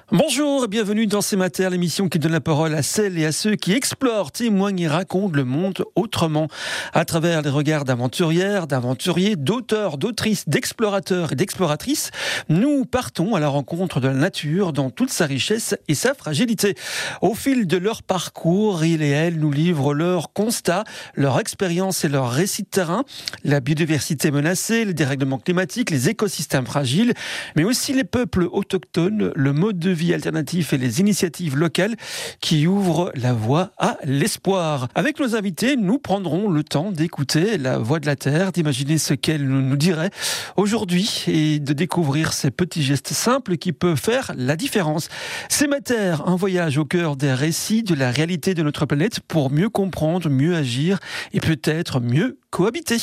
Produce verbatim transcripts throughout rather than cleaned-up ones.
Bonjour et bienvenue dans C'est ma terre, l'émission qui donne la parole à celles et à ceux qui explorent, témoignent et racontent le monde autrement. À travers les regards d'aventurières, d'aventuriers, d'auteurs, d'autrices, d'explorateurs et d'exploratrices, nous partons à la rencontre de la nature dans toute sa richesse et sa fragilité. Au fil de leur parcours, ils et elles nous livrent leurs constats, leur expérience et leurs récits de terrain, la biodiversité menacée, les dérèglements climatiques, les écosystèmes fragiles, mais aussi les peuples autochtones, le mode de vie alternatif et les initiatives locales qui ouvrent la voie à l'espoir. Avec nos invités, nous prendrons le temps d'écouter la voix de la terre, d'imaginer ce qu'elle nous dirait aujourd'hui et de découvrir ces petits gestes simples qui peuvent faire la différence. C'est ma terre, un voyage au cœur des récits de la réalité de notre planète pour mieux comprendre, mieux agir et peut-être mieux cohabiter.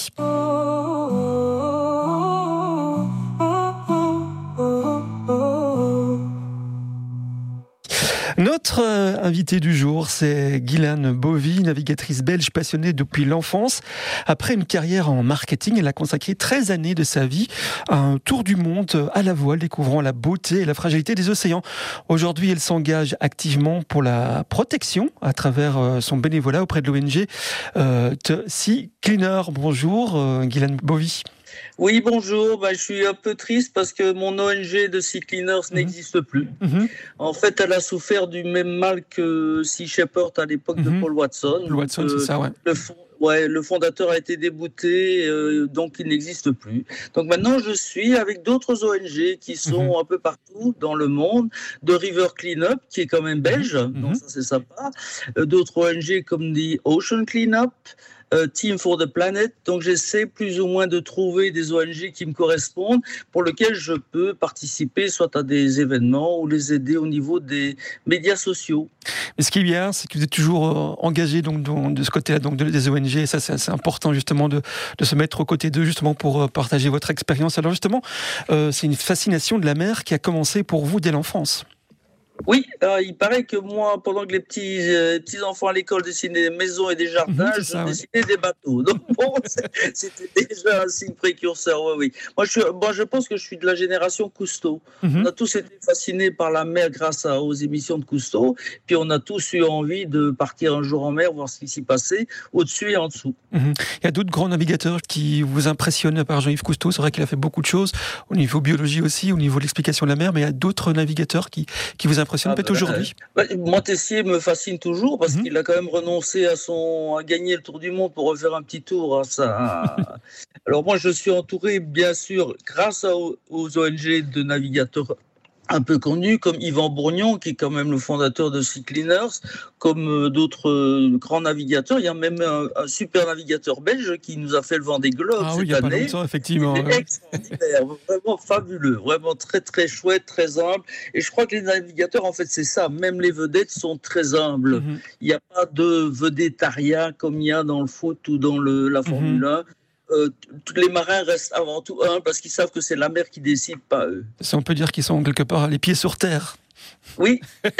Notre euh, invitée du jour, c'est Guylaine Bovy, navigatrice belge passionnée depuis l'enfance. Après une carrière en marketing, elle a consacré treize années de sa vie à un tour du monde à la voile, découvrant la beauté et la fragilité des océans. Aujourd'hui, elle s'engage activement pour la protection à travers euh, son bénévolat auprès de l'O N G euh, Sea Cleaner. Bonjour euh, Guylaine Bovy. Oui, bonjour. Ben, je suis un peu triste parce que mon O N G de Sea Cleaners mmh. n'existe plus. Mmh. En fait, elle a souffert du même mal que Sea Shepherd à l'époque mmh. de Paul Watson. Paul Watson, donc, c'est ça, ouais. Le fond, ouais, le fondateur a été débouté, euh, donc il n'existe plus. Donc maintenant, je suis avec d'autres O N G qui sont mmh. un peu partout dans le monde, de River Cleanup, qui est quand même belge, mmh. donc ça c'est sympa. Euh, d'autres O N G comme The Ocean Cleanup, Uh, Team for the Planet. Donc j'essaie plus ou moins de trouver des O N G qui me correspondent, pour lesquels je peux participer soit à des événements ou les aider au niveau des médias sociaux. Mais ce qui est bien, c'est que vous êtes toujours euh, engagé donc, de ce côté-là donc, de, des O N G, et ça c'est assez important justement de, de se mettre aux côtés d'eux justement pour euh, partager votre expérience. Alors justement, euh, c'est une fascination de la mer qui a commencé pour vous dès l'enfance. Oui, euh, il paraît que moi, pendant que les petits, euh, petits enfants à l'école dessinaient des maisons et des jardins, mmh, je ça, dessinais ouais. des bateaux. Donc bon, c'était déjà un signe précurseur. Oui, oui. Moi, je, suis, moi, je pense que je suis de la génération Cousteau. Mmh. On a tous été fascinés par la mer grâce à, aux émissions de Cousteau. Puis on a tous eu envie de partir un jour en mer, voir ce qui s'y passait, au-dessus et en dessous. Mmh. Il y a d'autres grands navigateurs qui vous impressionnent à part Jean-Yves Cousteau. C'est vrai qu'il a fait beaucoup de choses au niveau biologie aussi, au niveau de l'explication de la mer, mais il y a d'autres navigateurs qui, qui vous impressionnent ah, peut-être ben, aujourd'hui. Euh, Montessier me fascine toujours parce mmh. qu'il a quand même renoncé à, son, à gagner le Tour du Monde pour refaire un petit tour. Hein, ça... Alors moi, je suis entouré, bien sûr, grâce à, aux O N G de navigateurs un peu connus, comme Yvan Bourgnon, qui est quand même le fondateur de Sea Cleaners, comme d'autres euh, grands navigateurs. Il y a même un, un super navigateur belge qui nous a fait le Vendée Globe ah, cette oui, il y a année. Pas longtemps, effectivement. Il est extraordinaire, vraiment fabuleux, vraiment très très chouette, très humble. Et je crois que les navigateurs, en fait, c'est ça. Même les vedettes sont très humbles. Mm-hmm. Il n'y a pas de vedettariat comme il y a dans le foot ou dans le, la Formule mm-hmm. un. Euh, tous les marins restent avant tout humbles parce qu'ils savent que c'est la mer qui décide, pas eux. Ça, on peut dire qu'ils sont quelque part les pieds sur terre. Oui.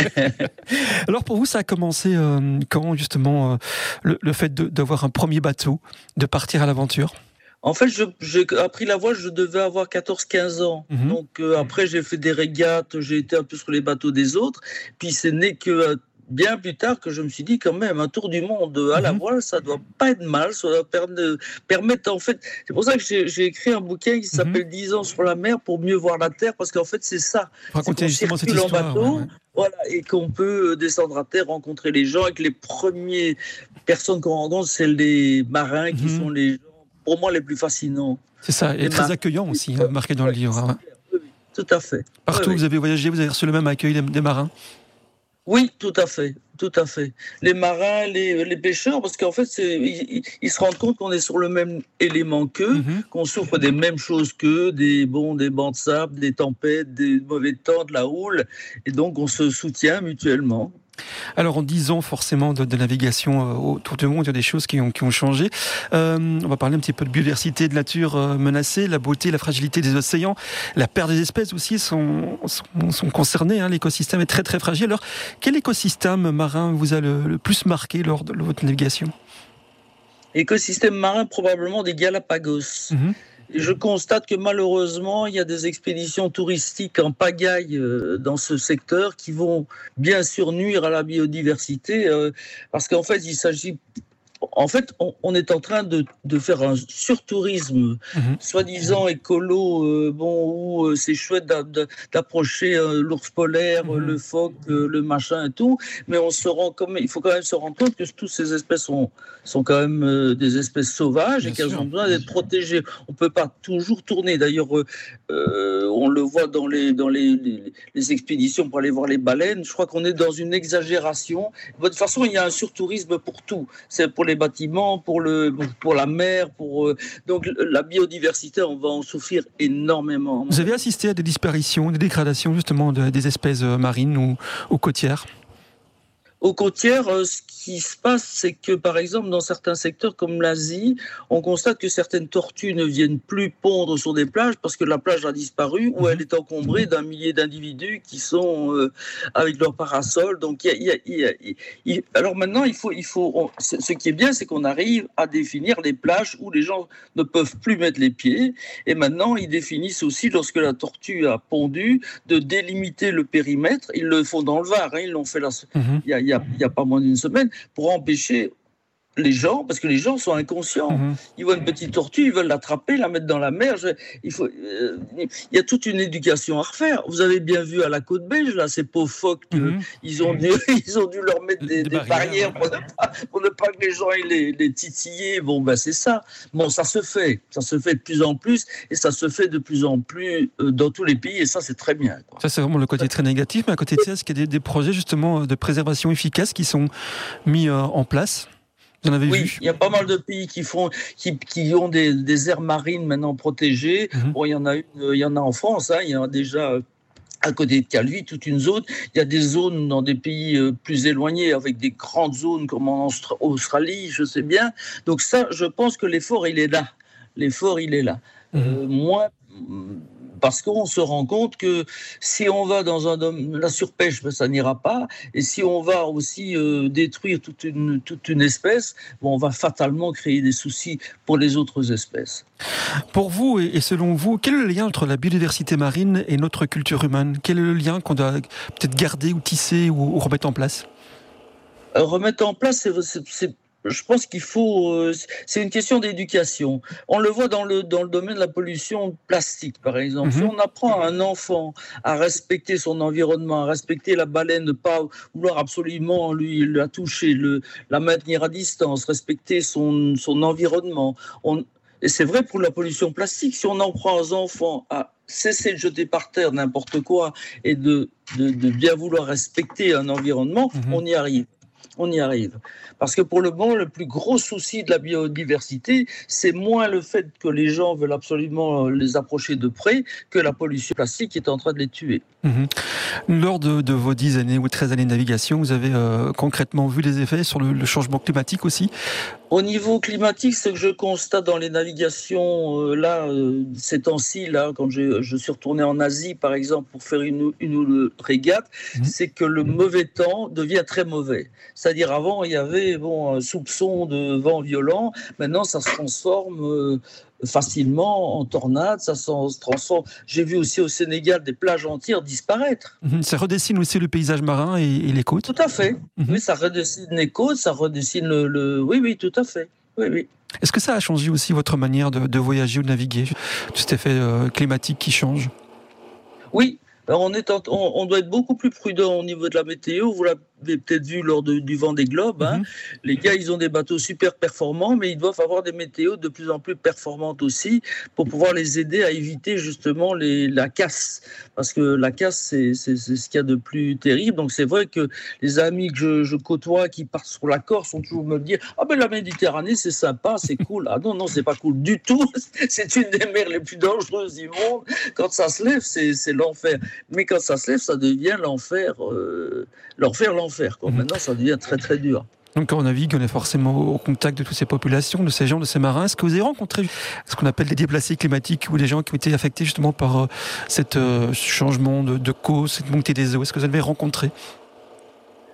Alors pour vous, ça a commencé euh, quand justement euh, le, le fait de, d'avoir un premier bateau, de partir à l'aventure? En fait, je, j'ai appris la voile, je devais avoir quatorze quinze ans. Mmh. Donc euh, après, j'ai fait des régates, j'ai été un peu sur les bateaux des autres. Puis ce n'est que euh, bien plus tard que je me suis dit quand même, un tour du monde à la voile, ça doit pas être mal, ça doit permettre en fait, c'est pour ça que j'ai, j'ai écrit un bouquin qui s'appelle dix ans sur la mer pour mieux voir la terre, parce qu'en fait c'est ça. Racontez justement cette histoire. En bateau, ouais, ouais. Voilà, et qu'on peut descendre à terre, rencontrer les gens, et que les premières personnes qu'on rencontre, c'est les marins qui mm-hmm. sont les gens, pour moi, les plus fascinants. C'est ça, et les très mar- accueillant aussi, hein, marqué dans le livre. Ouais. Oui, tout à fait. Partout oui, où vous avez voyagé, vous avez reçu le même accueil des, des marins? Oui, tout à fait, tout à fait. Les marins, les, les pêcheurs, parce qu'en fait, c'est, ils, ils se rendent compte qu'on est sur le même élément qu'eux, mm-hmm. qu'on souffre des mêmes choses qu'eux, des, bon, des bancs de sable, des tempêtes, des mauvais temps, de la houle, et donc on se soutient mutuellement. Alors en dix ans forcément de, de navigation euh, autour du monde, il y a des choses qui ont, qui ont changé. Euh, on va parler un petit peu de biodiversité, de nature euh, menacée, la beauté, la fragilité des océans, la perte des espèces aussi sont, sont, sont concernées. Hein, l'écosystème est très très fragile. Alors quel écosystème marin vous a le, le plus marqué lors de votre navigation? Écosystème marin probablement des Galapagos. Mm-hmm. Et je constate que malheureusement, il y a des expéditions touristiques en pagaille euh, dans ce secteur qui vont bien sûr nuire à la biodiversité, euh, parce qu'en fait, il s'agit... En fait, on, on est en train de, de faire un surtourisme, mmh. soi-disant écolo, euh, bon, où euh, c'est chouette d'a, d'a, d'approcher euh, l'ours polaire, mmh. le phoque, euh, le machin et tout, mais on se rend comme, il faut quand même se rendre compte que toutes ces espèces sont, sont quand même euh, des espèces sauvages Bien et qu'elles sûr. ont besoin d'être protégées. On ne peut pas toujours tourner. D'ailleurs, euh, euh, on le voit dans, les, dans les, les, les expéditions pour aller voir les baleines. Je crois qu'on est dans une exagération. De toute façon, il y a un surtourisme pour tout. C'est pour les bâtiments, pour, le, pour la mer, pour, euh, donc la biodiversité, on va en souffrir énormément. Vous avez assisté à des disparitions, des dégradations justement de, des espèces marines ou, ou côtières ? Aux côtières, ce qui se passe, c'est que, par exemple, dans certains secteurs comme l'Asie, on constate que certaines tortues ne viennent plus pondre sur des plages parce que la plage a disparu ou elle est encombrée d'un millier d'individus qui sont euh, avec leur parasol. Donc, il y a, il y a, il y a, alors maintenant, il faut, il faut, on, ce qui est bien, c'est qu'on arrive à définir les plages où les gens ne peuvent plus mettre les pieds. Et maintenant, ils définissent aussi, lorsque la tortue a pondu, de délimiter le périmètre. Ils le font dans le Var, hein, ils l'ont fait là. Mm-hmm. Il y a, il y a il n'y a pas moins d'une semaine, pour empêcher les gens, parce que les gens sont inconscients. Mmh. Ils voient une petite tortue, ils veulent l'attraper, la mettre dans la mer. Je, il, faut, euh, il y a toute une éducation à refaire. Vous avez bien vu à la côte belge, là, ces pauvres phoques, mmh. euh, ils, ont dû, ils ont dû leur mettre des, des, des barrières, barrières pour, ne pas, pour ne pas que les gens aient les, les titiller. Bon, ben c'est ça. Bon, ça se fait. Ça se fait de plus en plus, et ça se fait de plus en plus euh, dans tous les pays, et ça, c'est très bien, quoi. Ça, c'est vraiment le côté très négatif. Mais à côté de ça, est-ce qu'il y a des, des projets, justement, de préservation efficace qui sont mis euh, en place ? Oui, il y a pas mal de pays qui font, qui, qui ont des, des aires marines maintenant protégées. Mmh. Bon, il y en a une, il y en a en France, hein, il y en a déjà à côté de Calvi, toute une zone. Il y a des zones dans des pays plus éloignés, avec des grandes zones comme en Australie, je sais bien. Donc ça, je pense que l'effort, il est là. L'effort, il est là. Mmh. Euh, moi, parce qu'on se rend compte que si on va dans un domaine, la surpêche, ben, ça n'ira pas. Et si on va aussi euh, détruire toute une, toute une espèce, bon, on va fatalement créer des soucis pour les autres espèces. Pour vous, et selon vous, quel est le lien entre la biodiversité marine et notre culture humaine ? Quel est le lien qu'on doit peut-être garder ou tisser ou, ou remettre en place ? euh, Remettre en place, c'est... c'est, c'est... Je pense qu'il faut... Euh, c'est une question d'éducation. On le voit dans le, dans le domaine de la pollution plastique, par exemple. Mm-hmm. Si on apprend à un enfant à respecter son environnement, à respecter la baleine, ne pas vouloir absolument lui la toucher, le, la maintenir à distance, respecter son, son environnement... On, et c'est vrai pour la pollution plastique. Si on en prend aux enfants à cesser de jeter par terre n'importe quoi et de, de, de bien vouloir respecter un environnement, mm-hmm. on y arrive. On y arrive. Parce que pour le moment, le plus gros souci de la biodiversité, c'est moins le fait que les gens veulent absolument les approcher de près que la pollution plastique qui est en train de les tuer. Mmh. Lors de, de vos dix années ou treize années de navigation, vous avez euh, concrètement vu des effets sur le, le changement climatique aussi ? Au niveau climatique, ce que je constate dans les navigations, euh, là, euh, ces temps-ci, là, quand je, je suis retourné en Asie, par exemple, pour faire une, une ou deux régates, mmh. c'est que le mauvais temps devient très mauvais. C'est-à-dire, avant, il y avait bon, un soupçon de vent violent. Maintenant, ça se transforme euh, facilement en tornade. Ça se transforme. J'ai vu aussi au Sénégal des plages entières disparaître. Mmh. Ça redessine aussi le paysage marin et, et les côtes ? Tout à fait. Mmh. Oui, ça redessine les côtes, ça redessine le... le... Oui, oui, tout à fait. Oui, oui. Est-ce que ça a changé aussi votre manière de, de voyager ou de naviguer ? Tout cet effet euh, climatique qui change ? Oui. Alors on, est en, on, on doit être beaucoup plus prudent au niveau de la météo. Vous l'avez peut-être vu lors de, du Vendée Globe. Hein. Mm-hmm. Les gars, ils ont des bateaux super performants, mais ils doivent avoir des météos de plus en plus performantes aussi pour pouvoir les aider à éviter justement les, la casse. Parce que la casse, c'est, c'est, c'est ce qu'il y a de plus terrible. Donc c'est vrai que les amis que je, je côtoie qui partent sur la Corse ont toujours me dire « Ah ben la Méditerranée, c'est sympa, c'est cool. » Ah non, non, c'est pas cool du tout. C'est une des mers les plus dangereuses du monde. Quand ça se lève, c'est, c'est l'enfer. Mais quand ça se lève, ça devient l'enfer, euh, l'enfer, l'enfer. Quoi. Mmh. Maintenant, ça devient très, très dur. Donc, quand on navigue, on est forcément au contact de toutes ces populations, de ces gens, de ces marins. Est-ce que vous avez rencontré ce qu'on appelle des déplacés climatiques ou des gens qui ont été affectés justement par euh, ce euh, changement de, de cause, cette montée des eaux ? Est-ce que vous avez rencontré ?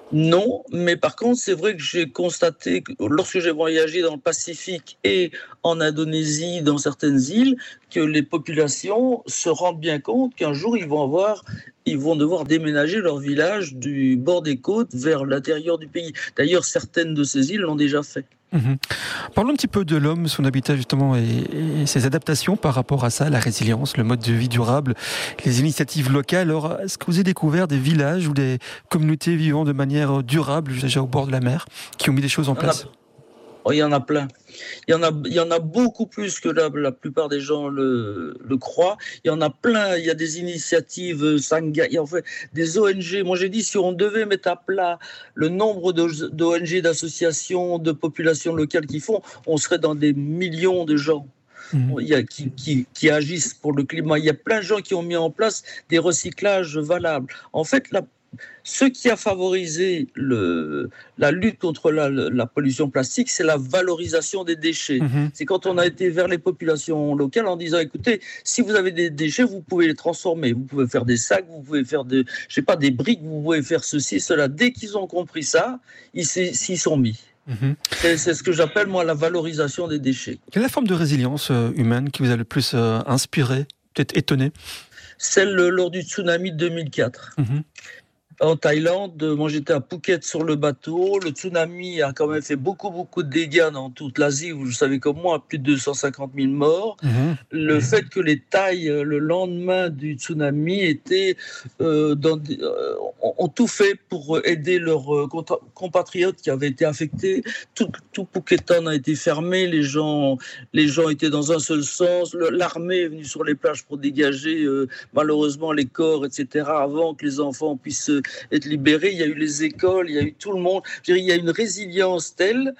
Non, mais par contre, c'est vrai que j'ai constaté que lorsque j'ai voyagé dans le Pacifique et en Indonésie, dans certaines îles, que les populations se rendent bien compte qu'un jour, ils vont avoir, ils vont devoir déménager leur village du bord des côtes vers l'intérieur du pays. D'ailleurs, certaines de ces îles l'ont déjà fait. Mmh. Parlons un petit peu de l'homme, son habitat justement et, et ses adaptations par rapport à ça, la résilience, le mode de vie durable, les initiatives locales. Alors, est-ce que vous avez découvert des villages ou des communautés vivant de manière durable, déjà au bord de la mer, qui ont mis des choses en place ? Oh, il y en a plein. Il y en a, il y en a beaucoup plus que la, la plupart des gens le, le croient. Il y en a plein. Il y a des initiatives, Sangha, il y a en fait des O N G. Moi, j'ai dit, si on devait mettre à plat le nombre d'O N G, d'associations, de populations locales qui font, on serait dans des millions de gens. Mmh. Il y a, qui, qui, qui agissent pour le climat. Il y a plein de gens qui ont mis en place des recyclages valables. En fait, la Ce qui a favorisé le, la lutte contre la, la pollution plastique, c'est la valorisation des déchets. Mmh. C'est quand on a été vers les populations locales en disant, écoutez, si vous avez des déchets, vous pouvez les transformer. Vous pouvez faire des sacs, vous pouvez faire des, je sais pas, des briques, vous pouvez faire ceci, cela. Dès qu'ils ont compris ça, ils s'y sont mis. Mmh. C'est, c'est ce que j'appelle, moi, la valorisation des déchets. Quelle est la forme de résilience humaine qui vous a le plus euh, inspiré, peut-être étonné ? Celle lors du tsunami de deux mille quatre. Mmh. En Thaïlande, moi j'étais à Phuket sur le bateau. Le tsunami a quand même fait beaucoup, beaucoup de dégâts dans toute l'Asie. Vous savez comme moi, plus de deux cent cinquante mille morts. Mmh. Le mmh. fait que les Thaïs, le lendemain du tsunami, étaient, euh, dans des, euh, ont tout fait pour aider leurs euh, compatriotes qui avaient été affectés. Tout, tout Phuketan a été fermé. Les gens, les gens étaient dans un seul sens. Le, l'armée est venue sur les plages pour dégager euh, malheureusement les corps, et cetera, avant que les enfants puissent être libérés. Il y a eu les écoles, il y a eu tout le monde. Je dirais, il y a une résilience telle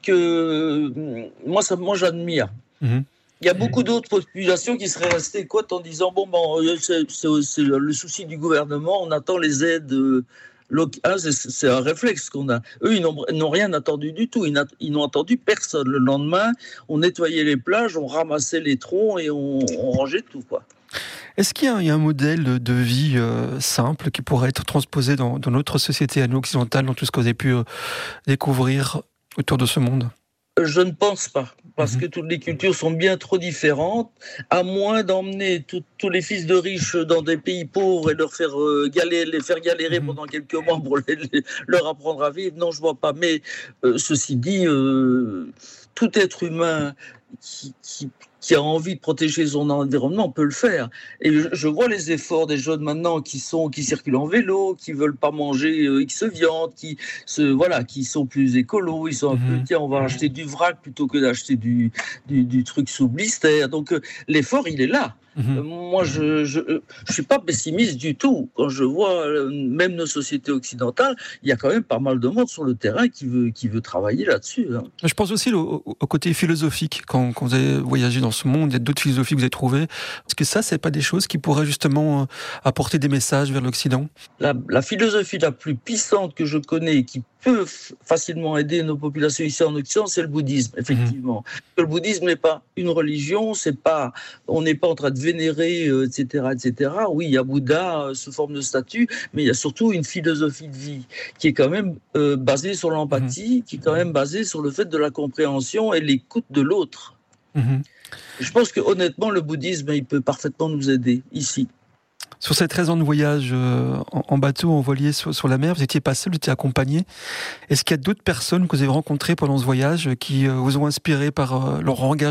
que moi, ça, moi j'admire. Mmh. Il y a beaucoup d'autres populations qui seraient restées côtes en disant bon, bon c'est, c'est, c'est le souci du gouvernement, on attend les aides locales. C'est, c'est un réflexe qu'on a. Eux, ils n'ont, n'ont rien attendu du tout. Ils, n'a, ils n'ont attendu personne. Le lendemain, on nettoyait les plages, on ramassait les troncs et on, on rangeait tout, quoi. Est-ce qu'il y a un, il y a un modèle de vie euh, simple qui pourrait être transposé dans, dans notre société à nous occidentale, dans tout ce que vous avez pu euh, découvrir autour de ce monde ? Je ne pense pas, parce mmh. que toutes les cultures sont bien trop différentes, à moins d'emmener tout, tous les fils de riches dans des pays pauvres et leur faire, euh, galérer, les faire galérer mmh. pendant quelques mois pour les, les, leur apprendre à vivre. Non, je ne vois pas. Mais euh, ceci dit, euh, tout être humain qui, qui, qui a envie de protéger son environnement peut le faire. Et je, je vois les efforts des jeunes maintenant qui sont qui circulent en vélo, qui veulent pas manger euh, X viande, qui se voilà, qui sont plus écolos. Ils sont un mmh. peu tiens, on va acheter du vrac plutôt que d'acheter du du, du truc sous blister. Donc euh, l'effort, il est là. Mmh. Euh, moi, je, je je suis pas pessimiste du tout. Quand je vois euh, même nos sociétés occidentales, il y a quand même pas mal de monde sur le terrain qui veut qui veut travailler là-dessus. Hein. Je pense aussi au, au côté philosophique. Quand, quand vous avez voyagé dans ce monde, il y a d'autres philosophies que vous avez trouvées. Est-ce que ça, c'est pas des choses qui pourraient justement apporter des messages vers l'Occident ? La, la philosophie la plus puissante que je connais, qui peut facilement aider nos populations ici en Occident, c'est le bouddhisme, effectivement. Mmh. Le bouddhisme n'est pas une religion, c'est pas, on n'est pas en train de vénérer, euh, et cetera, et cetera. Oui, il y a Bouddha euh, sous forme de statue, mais il y a surtout une philosophie de vie qui est quand même euh, basée sur l'empathie, mmh. qui est quand même basée sur le fait de la compréhension et l'écoute de l'autre. Mmh. Je pense que honnêtement, le bouddhisme, il peut parfaitement nous aider ici. Sur ces treize ans de voyage euh, en, en bateau, en voilier sur, sur la mer, vous n'étiez pas seul, vous étiez accompagné. Est-ce qu'il y a d'autres personnes que vous avez rencontrées pendant ce voyage qui euh, vous ont inspiré par euh, leur engagement ?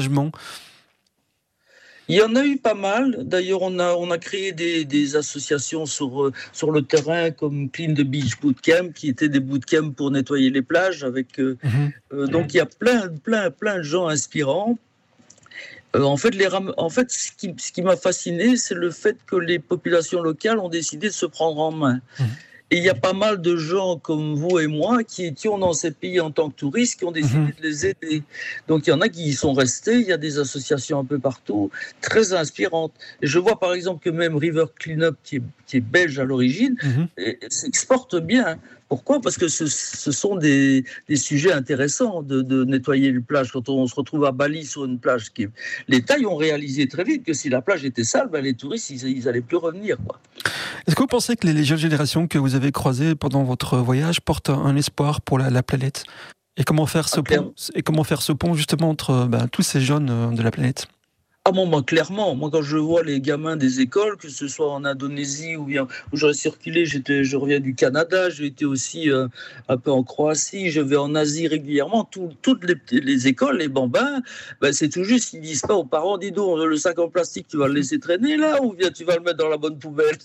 Il y en a eu pas mal. D'ailleurs, on a, on a créé des, des associations sur, euh, sur le terrain comme Clean the Beach Bootcamp, qui étaient des bootcamps pour nettoyer les plages. Avec, euh, mmh. euh, donc, il y a plein, plein, plein de gens inspirants. Euh, en fait, les ram... en fait ce, qui, ce qui m'a fasciné, c'est le fait que les populations locales ont décidé de se prendre en main. Mmh. Et il y a pas mal de gens comme vous et moi qui étions dans ces pays en tant que touristes qui ont décidé mmh. de les aider. Donc il y en a qui y sont restés, il y a des associations un peu partout, très inspirantes. Et je vois par exemple que même River Cleanup, qui est, qui est belge à l'origine, mmh. s'exporte bien. Pourquoi ? Parce que ce, ce sont des, des sujets intéressants de, de nettoyer les plages. Quand on se retrouve à Bali sur une plage, qui est... les Thaïs ont réalisé très vite que si la plage était sale, ben les touristes, ils n'allaient plus revenir, quoi. Est-ce que vous pensez que les jeunes générations que vous avez croisés pendant votre voyage portent un espoir pour la, la planète. Et comment faire ce Ah, pont, et comment faire ce pont justement entre ben, tous ces jeunes de la planète? Ah bon, moi, clairement, moi quand je vois les gamins des écoles, que ce soit en Indonésie ou bien où j'aurais circulé, j'étais, je reviens du Canada, j'ai été aussi euh, un peu en Croatie, je vais en Asie régulièrement, tout- toutes les, les écoles, les bambins, ben, c'est tout juste, ils disent pas aux parents, dis donc, le sac en plastique, tu vas le laisser traîner là, ou bien tu vas le mettre dans la bonne poubelle.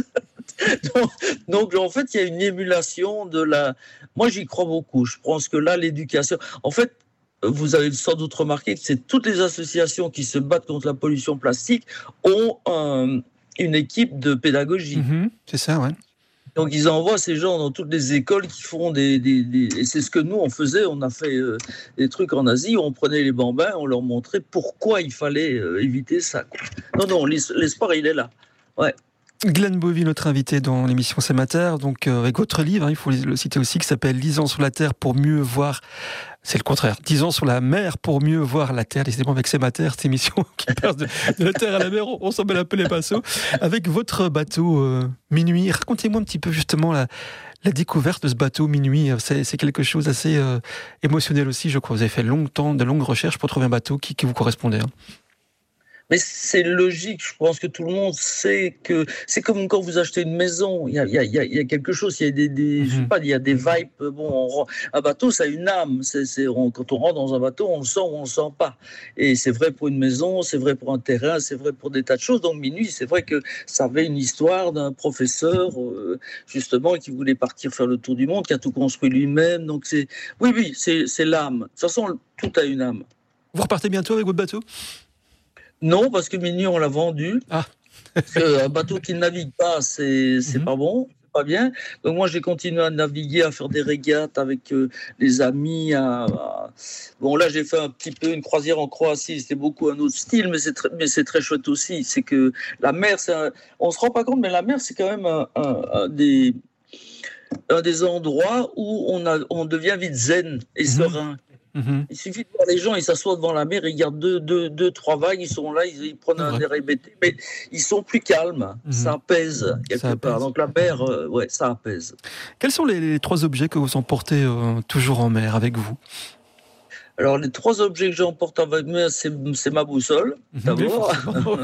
donc, donc, en fait, il y a une émulation de la... Moi, j'y crois beaucoup, je pense que là, l'éducation... En fait, vous avez sans doute remarqué que c'est toutes les associations qui se battent contre la pollution plastique ont un- une équipe de pédagogie. Mhm, c'est ça, ouais. Donc ils envoient ces gens dans toutes les écoles qui font des... des- des- et c'est ce que nous on faisait, on a fait euh, des trucs en Asie, où on prenait les bambins, on leur montrait pourquoi il fallait euh, éviter ça, quoi. Non, non, l'es- l'espoir il est là. Ouais. Glenn Bovy, notre invité dans l'émission C'est ma terre, donc euh, avec votre livre, hein, il faut le citer aussi, qui s'appelle Lisant sur la terre pour mieux voir. C'est le contraire. dix ans sur la mer pour mieux voir la terre. Décidément, avec C'est ma terre, cette émission qui passe de, de la terre à la mer, on, on s'en mêle un peu les pinceaux. Avec votre bateau euh, Minuit, racontez-moi un petit peu justement la, la découverte de ce bateau Minuit. C'est, c'est quelque chose d'assez euh, émotionnel aussi, je crois. Vous avez fait longtemps, de longues recherches pour trouver un bateau qui, qui vous correspondait. Hein. Mais c'est logique, je pense que tout le monde sait que c'est comme quand vous achetez une maison, il y a, il y a, il y a, il y a quelque chose, il y a des, des je sais pas, il y a des vibes. Bon, on rend- un bateau, ça a une âme. C'est, c'est, on- quand on rentre dans un bateau, on le sent ou on le sent pas. Et c'est vrai pour une maison, c'est vrai pour un terrain, c'est vrai pour des tas de choses. Donc Minuit, c'est vrai que ça avait une histoire d'un professeur euh, justement qui voulait partir faire le tour du monde, qui a tout construit lui-même. Donc c'est, oui, oui, c'est, c'est l'âme. De toute façon, tout a une âme. Vous repartez bientôt avec votre bateau? Non, parce que Minuit, on l'a vendu. Ah. Parce qu'un bateau qui ne navigue pas, c'est, c'est Mhm. pas bon, c'est pas bien. Donc moi, j'ai continué à naviguer, à faire des régates avec euh, les amis. À, à- Bon, là, j'ai fait un petit peu une croisière en Croatie. C'était beaucoup un autre style, mais c'est très, mais c'est très chouette aussi. C'est que la mer, c'est un- on se rend pas compte, mais la mer, c'est quand même un, un- un des, un des endroits où on, a, on devient vite zen et Mhm. serein. Mhm. Il suffit de voir les gens, ils s'assoient devant la mer, ils regardent deux, deux, deux trois vagues, ils sont là, ils, ils prennent C'est un vrai. air hébété, mais ils sont plus calmes, Mhm. ça apaise quelque Ça part. apaise. Donc la mer, euh, ouais, ça apaise. Quels sont les, les trois objets que vous emportez euh, toujours en mer avec vous? Alors les trois objets que j'emporte avec moi, c'est, c'est ma boussole, Oui, d'abord. forcément.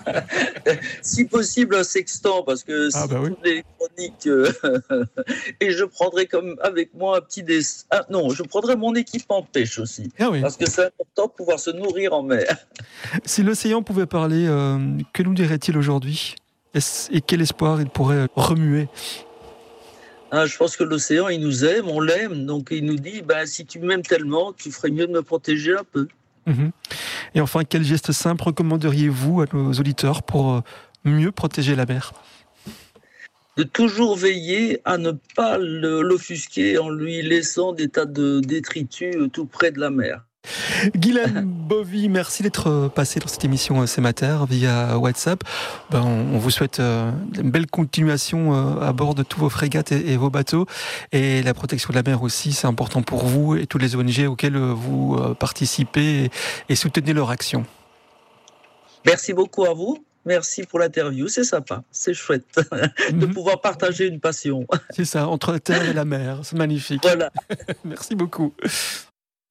Si possible un sextant, parce que Ah si bah oui. toute l'électronique... euh, et je prendrai comme avec moi un petit... Des... Ah, non, je prendrai mon équipement de pêche aussi, Ah oui. parce que c'est important de pouvoir se nourrir en mer. Si l'océan pouvait parler, euh, que nous dirait-il aujourd'hui? Est-ce- Et quel espoir il pourrait remuer? Hein, je pense que l'océan, il nous aime, on l'aime, donc il nous dit, ben, si tu m'aimes tellement, tu ferais mieux de me protéger un peu. Mhm. Et enfin, quel geste simple recommanderiez-vous à nos auditeurs pour euh, mieux protéger la mer? De toujours veiller à ne pas le- l'offusquer en lui laissant des tas de détritus euh, tout près de la mer. Guylaine Bovy, merci d'être passé dans cette émission euh, C'est ma terre via WhatsApp. Ben, on, on vous souhaite euh, une belle continuation euh, à bord de tous vos frégates et, et vos bateaux. Et la protection de la mer aussi, c'est important pour vous et tous les O N G auxquels euh, vous euh, participez et, et soutenez leur action. Merci beaucoup à vous. Merci pour l'interview, c'est sympa, c'est chouette de Mhm. pouvoir partager une passion. C'est ça, entre la terre et la mer, c'est magnifique. Voilà. Merci beaucoup.